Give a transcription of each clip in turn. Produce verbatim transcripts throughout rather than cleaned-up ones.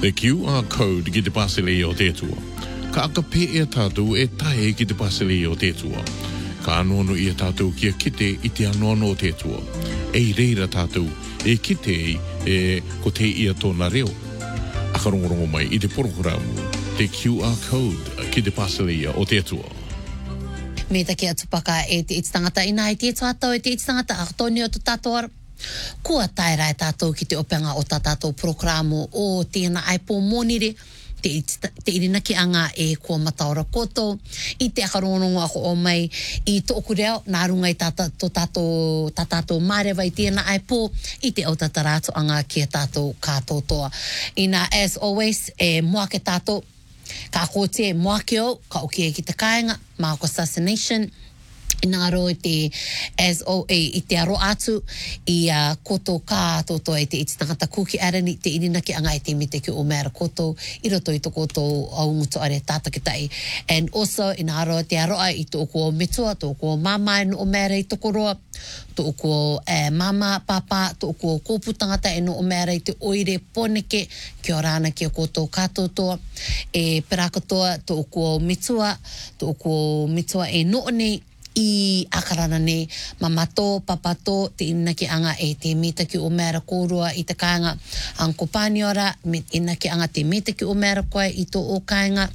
Le Q R code ki te pasele o te tua. Ka aka pe e tātou e tae ki te pasele o te tua. Ka anono i a tātou kia kite i te anono o te tua. E reira tātou e kite e ko te ia tōna reo. Akarongorongo mai i te programu te Q R code ki te pasele o te tua. Me take atu paka e te ititangata ina i te tātou e te ititangata a tōni o te tātou. Kua tae rai tātou ki te openga o tā tātou programu o tēnā ai pō monire te, te irinaki anga e kua mataora koto i te akarongo ako o mai i tō oku reo nā runga i tā tātou tā tātou marewa i tēnā ai pō i te au tatarātu anga ki a tātou kātotoa. Ina as always e mua ke tātou ka kote e mua ke au ka oki e ki te kāinga Marco Assassination. Ina ro te as o e i te aro atu i a uh, koto ka toto e te ititangata kuki arani te ininaki anga e te mite ki o mera koto i roto i to koto au ngutu are tātakitai. And also ina ro te aroa i to ko metua, to ko mama e no o mera i toko roa, to ko eh, mama, papa, to ko kōputangata e no o mera i te oire poneke ki o rāna ki o koto katotoa. E perakatoa to ko metua, to ko metua e noone i akarana ne mamato, papato, te inaki anga e te mita ki o mera kōrua i te kāinga Uncle Paniora, me inaki anga te mita ki o mera koe i tō o kāinga.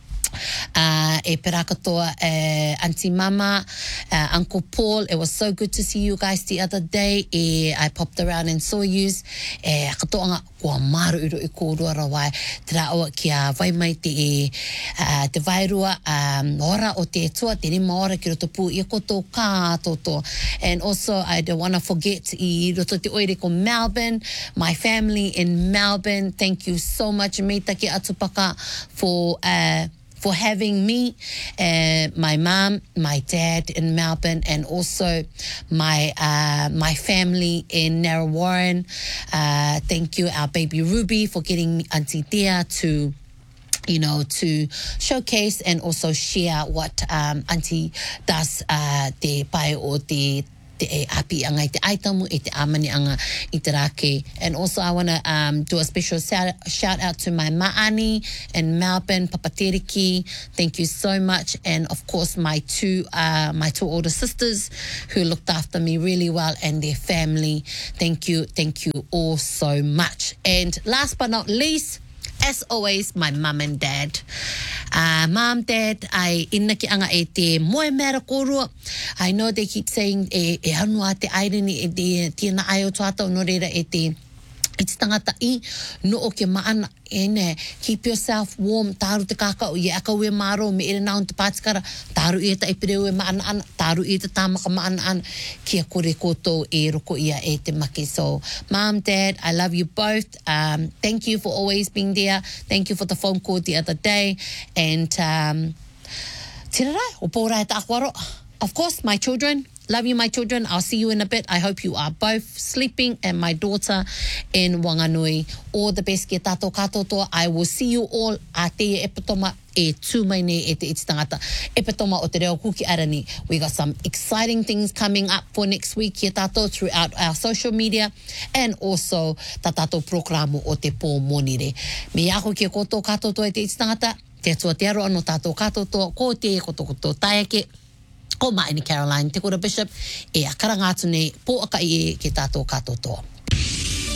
Uh, e perakatoa uh, Auntie Mama, uh, Uncle Paul, it was so good to see you guys the other day. E, I popped around and saw yous. E, katoanga kua maru iro i kōrua rawai. Te raoa kia vai mai te, uh, te vairua um, ora o te tua, te rima ora ki roto pū i koto kātoto. And also, I don't want to forget i roto te oire ko Melbourne, my family in Melbourne. Thank you so much, me take atupaka, for... Uh, for having me, uh, my mom, my dad in Melbourne, and also my uh, my family in Narra Warren. Uh, thank you, our baby Ruby, for getting Auntie Thea to, you know, to showcase and also share what um, Auntie does uh, te pai o te te e api anga i te aitamu, i te amani anga i te rake. And also I want to um, do a special shout, shout out to my ma'ani in Melbourne, Papateriki. Thank you so much. And of course my two uh, my two older sisters who looked after me really well, and their family. Thank you, thank you all so much. And last but not least, as always, my mum and dad. Uh, mom, dad, ai inaki anga e te moe mera kōrua. I know they keep saying e, e hanua te aireni e te tina ai o tuatau no reira e te i te tangata i no o ke maana e ne, keep yourself warm, tāru te kakao, i akau e maro, me ere nao te pātikara, tāru i e ta ipireu e maana ana, tāru i e te tāmaka maana ana, kia kore koutou e roko ia e te maki. So, Mom, Dad, I love you both. Um, thank you for always being there. Thank you for the phone call the other day. And, um, tira rai, o pōrai ta akwaro. Of course, my children, love you, my children. I'll see you in a bit. I hope you are both sleeping, and my daughter in Wanganui. All the best ki tātou katotoa. I will see you all a te epitoma e tūmai ne e te ititangata. Epitoma o te reo kuki arani. We got some exciting things coming up for next week ki tātou throughout our social media, and also tā tātou programo o te pō monire. Me ako ki koto katotoa e te ititangata. Te atua te aro ano tātou katotoa. Ko te e koto koto taiake. Ko Maini Caroline, te kura Bishop, e a karangātu nei, pō aka i e ke tātou katotoa.